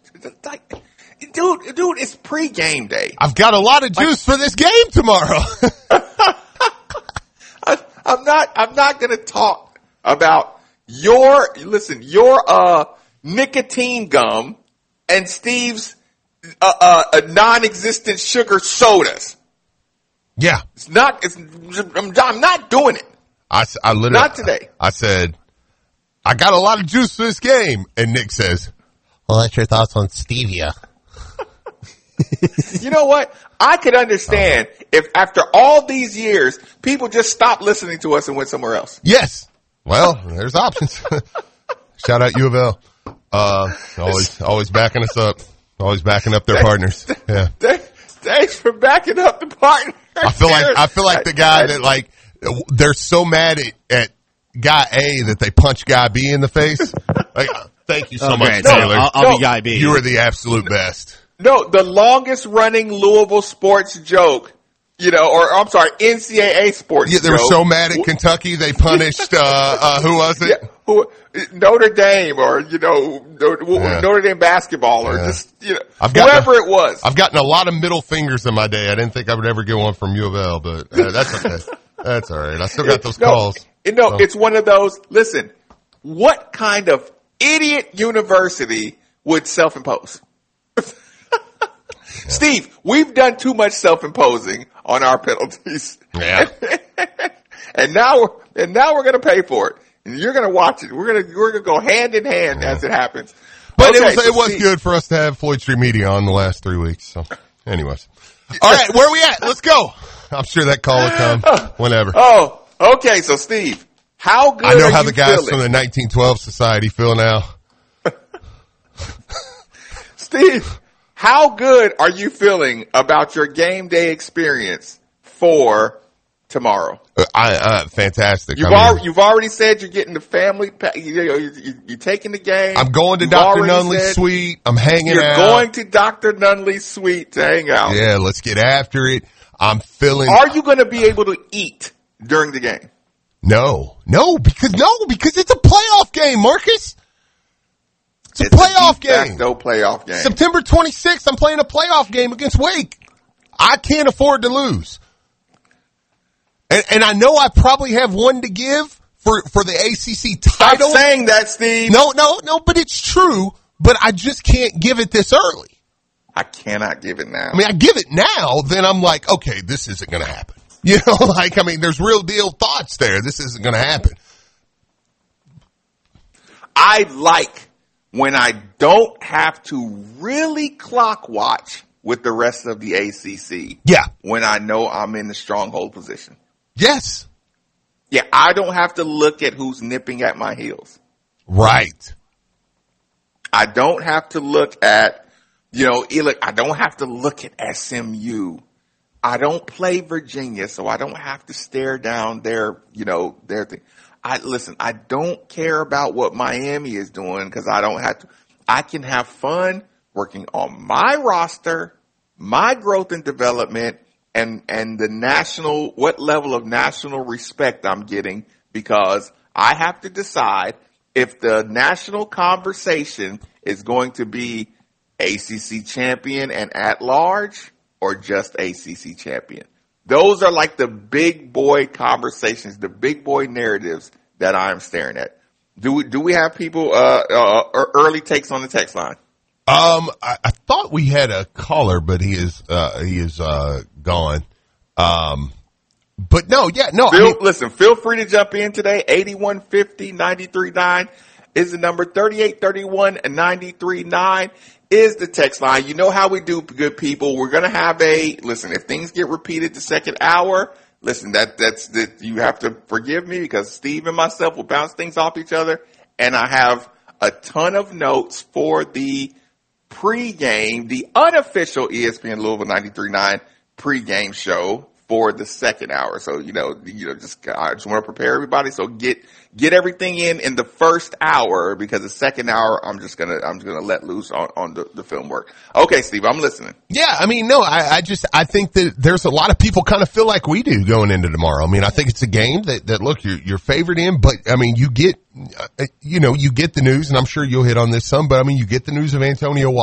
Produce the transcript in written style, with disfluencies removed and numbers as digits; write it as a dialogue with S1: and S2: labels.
S1: Dude, it's pre-game day.
S2: I've got a lot of juice for this game tomorrow.
S1: I'm not going to talk about your nicotine gum and Steve's non-existent sugar sodas.
S2: Yeah.
S1: I'm not doing it.
S2: I literally,
S1: not today.
S2: I said, I got a lot of juice for this game. And Nick says, well, that's your thoughts on stevia.
S1: You know what? I could understand if after all these years, people just stopped listening to us and went somewhere else.
S2: Yes. Well, there's options. Shout out U of L. Always backing us up. Always backing up their partners. Yeah.
S1: Thanks for backing up the partners.
S2: I feel like the guy that they're so mad at guy A that they punch guy B in the face. Thank you so much, Taylor.
S3: I'll be guy B.
S2: You are the absolute best.
S1: No, the longest running Louisville sports joke, NCAA sports joke.
S2: Yeah, they were so mad at Kentucky they punished, who was it?
S1: Yeah, Notre Dame or, Notre Dame basketball or whoever it was.
S2: I've gotten a lot of middle fingers in my day. I didn't think I would ever get one from U of L, but that's okay. That's all right. I still got those calls.
S1: It's one of those, listen, what kind of idiot university would self-impose? Steve, we've done too much self-imposing on our penalties.
S2: Yeah.
S1: and now we're going to pay for it. And you're going to watch it. We're going to go hand in hand as it happens.
S2: But it was good for us to have Floyd Street Media on the last 3 weeks. So anyways. All right, where are we at? Let's go. I'm sure that call will come whenever.
S1: Oh, okay. So Steve, how good
S2: I know
S1: are
S2: how
S1: you
S2: the guys
S1: feeling?
S2: from the 1912 Society feel now.
S1: Steve, how good are you feeling about your game day experience for tomorrow?
S2: Fantastic.
S1: You've already said you're getting the family. You're taking the game.
S2: I'm going to Dr. Nunley's suite. I'm hanging out.
S1: You're going to Dr. Nunley's suite to hang out.
S2: Yeah, let's get after it. I'm feeling.
S1: Are you going to be able to eat during the game?
S2: No, because it's a playoff game, Marcus. It's a playoff game.
S1: No playoff game.
S2: September 26th, I'm playing a playoff game against Wake. I can't afford to lose. And I know I probably have one to give for the ACC title.
S1: Stop saying that, Steve.
S2: No, but it's true. But I just can't give it this early.
S1: I cannot give it now.
S2: I mean, I give it now, then I'm like, okay, this isn't going to happen. There's real deal thoughts there. This isn't going to happen.
S1: I like when I don't have to really clock watch with the rest of the ACC.
S2: Yeah.
S1: When I know I'm in the stronghold position.
S2: Yes.
S1: Yeah, I don't have to look at who's nipping at my heels.
S2: Right.
S1: I don't have to look at, I don't have to look at SMU. I don't play Virginia, so I don't have to stare down their thing. I don't care about what Miami is doing because I don't have to. I can have fun working on my roster, my growth and development, and what level of national respect I'm getting, because I have to decide if the national conversation is going to be ACC champion and at large or just ACC champion. Those are like the big boy conversations, the big boy narratives that I'm staring at. Do we have people early takes on the text line?
S2: I thought we had a caller, but he is gone. But no.
S1: Listen, feel free to jump in today. 8150-939 is the number. 3831-939 is the text line. You know how we do, good people. We're going to have if things get repeated the second hour, you have to forgive me because Steve and myself will bounce things off each other. And I have a ton of notes for the pregame, the unofficial ESPN Louisville 93.9 pregame show for the second hour. So, I just want to prepare everybody. So get everything in the first hour, because the second hour, I'm just going to let loose on the film work. Okay, Steve, I'm listening.
S2: Yeah. I mean, no, I think that there's a lot of people kind of feel like we do going into tomorrow. I mean, I think it's a game that look, you're favored in, but I mean, you get the news, and I'm sure you'll hit on this some, but I mean, you get the news of Antonio